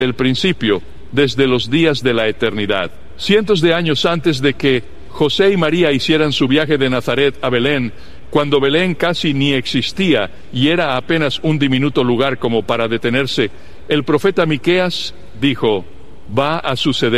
el principio, desde los días de la eternidad. Cientos de años antes de que José y María hicieran su viaje de Nazaret a Belén, cuando Belén casi ni existía y era apenas un diminuto lugar como para detenerse, el profeta Miqueas dijo: va a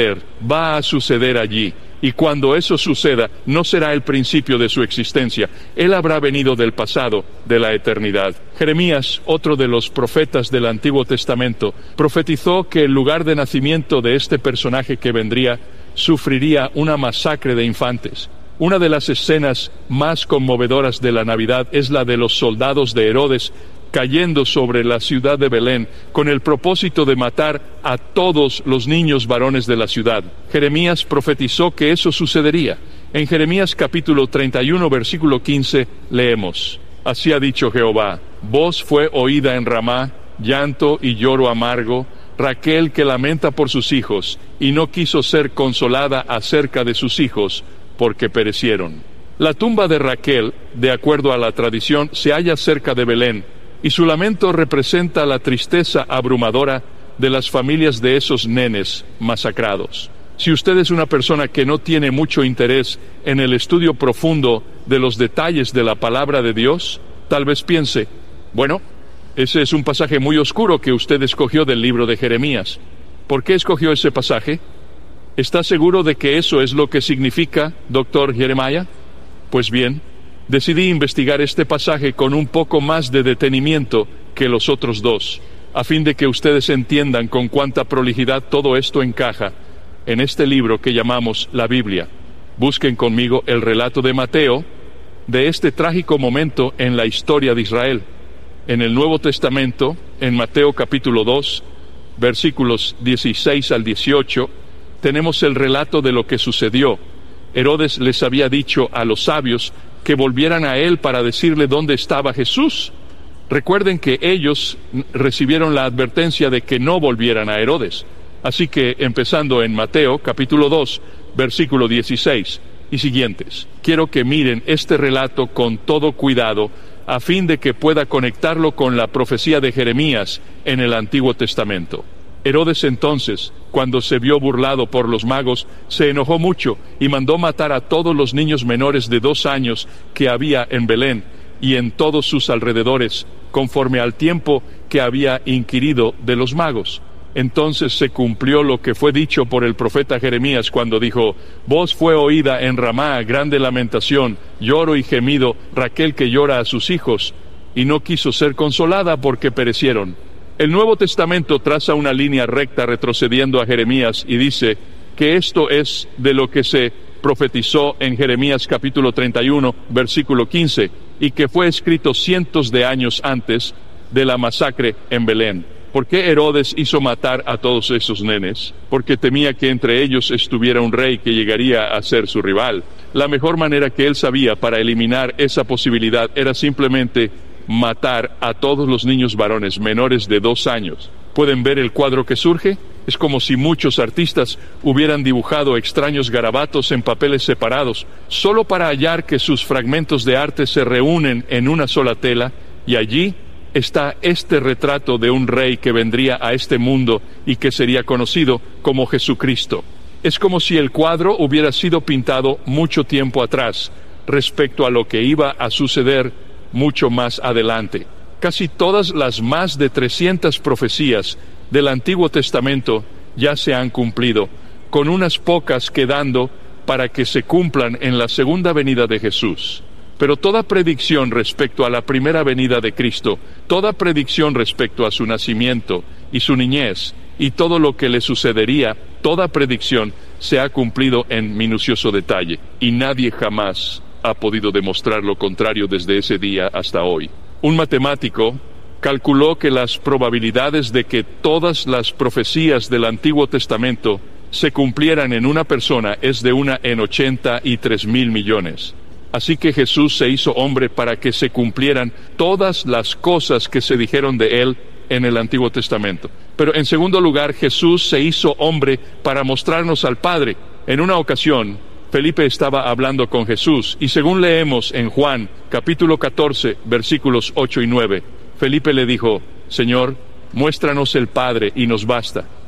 suceder allí. Y cuando eso suceda, no será el principio de su existencia. Él habrá venido del pasado, de la eternidad. Jeremías, otro de los profetas del Antiguo Testamento, profetizó que el lugar de nacimiento de este personaje que vendría sufriría una masacre de infantes. Una de las escenas más conmovedoras de la Navidad es la de los soldados de Herodes cayendo sobre la ciudad de Belén con el propósito de matar a todos los niños varones de la ciudad. Jeremías profetizó que eso sucedería. En Jeremías capítulo 31, versículo 15, leemos: así ha dicho Jehová, voz fue oída en Ramá, llanto y lloro amargo, Raquel que lamenta por sus hijos, y no quiso ser consolada acerca de sus hijos, porque perecieron. La tumba de Raquel, de acuerdo a la tradición, se halla cerca de Belén, y su lamento representa la tristeza abrumadora de las familias de esos nenes masacrados. Si usted es una persona que no tiene mucho interés en el estudio profundo de los detalles de la palabra de Dios, tal vez piense: bueno, ese es un pasaje muy oscuro que usted escogió del libro de Jeremías. ¿Por qué escogió ese pasaje? ¿Está seguro de que eso es lo que significa, doctor Jeremiah? Pues bien, decidí investigar este pasaje con un poco más de detenimiento que los otros dos, a fin de que ustedes entiendan con cuánta prolijidad todo esto encaja en este libro que llamamos la Biblia. Busquen conmigo el relato de Mateo de este trágico momento en la historia de Israel. En el Nuevo Testamento, en Mateo capítulo 2, versículos 16 al 18, tenemos el relato de lo que sucedió. Herodes les había dicho a los sabios que volvieran a él para decirle dónde estaba Jesús. Recuerden que ellos recibieron la advertencia de que no volvieran a Herodes. Así que, empezando en Mateo, capítulo 2, versículo 16 y siguientes, quiero que miren este relato con todo cuidado, a fin de que pueda conectarlo con la profecía de Jeremías en el Antiguo Testamento. Herodes entonces, cuando se vio burlado por los magos, se enojó mucho y mandó matar a todos los niños menores de 2 años que había en Belén y en todos sus alrededores, conforme al tiempo que había inquirido de los magos. Entonces se cumplió lo que fue dicho por el profeta Jeremías cuando dijo: voz fue oída en Ramá, grande lamentación, lloro y gemido, Raquel que llora a sus hijos, y no quiso ser consolada porque perecieron. El Nuevo Testamento traza una línea recta retrocediendo a Jeremías y dice que esto es de lo que se profetizó en Jeremías capítulo 31, versículo 15, y que fue escrito cientos de años antes de la masacre en Belén. ¿Por qué Herodes hizo matar a todos esos nenes? Porque temía que entre ellos estuviera un rey que llegaría a ser su rival. La mejor manera que él sabía para eliminar esa posibilidad era simplemente matar a todos los niños varones menores de 2 años. ¿Pueden ver el cuadro que surge? Es como si muchos artistas hubieran dibujado extraños garabatos en papeles separados, solo para hallar que sus fragmentos de arte se reúnen en una sola tela, y allí está este retrato de un rey que vendría a este mundo y que sería conocido como Jesucristo. Es como si el cuadro hubiera sido pintado mucho tiempo atrás, respecto a lo que iba a suceder mucho más adelante. Casi todas las más de 300 profecías del Antiguo Testamento ya se han cumplido, con unas pocas quedando para que se cumplan en la segunda venida de Jesús. Pero toda predicción respecto a la primera venida de Cristo, toda predicción respecto a su nacimiento y su niñez, y todo lo que le sucedería, toda predicción se ha cumplido en minucioso detalle, y nadie jamás ha podido demostrar lo contrario desde ese día hasta hoy. Un matemático calculó que las probabilidades de que todas las profecías del Antiguo Testamento se cumplieran en una persona es de 1 en 83,000 millones. Así que Jesús se hizo hombre para que se cumplieran todas las cosas que se dijeron de él en el Antiguo Testamento. Pero en segundo lugar, Jesús se hizo hombre para mostrarnos al Padre. En una ocasión, Felipe estaba hablando con Jesús, y según leemos en Juan, capítulo 14, versículos 8 y 9, Felipe le dijo: Señor, muéstranos el Padre y nos basta.